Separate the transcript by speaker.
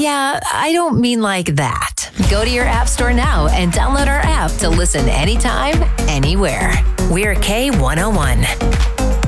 Speaker 1: Yeah, I don't mean like that. Go to your app store now and download our app to listen anytime, anywhere. We're K101.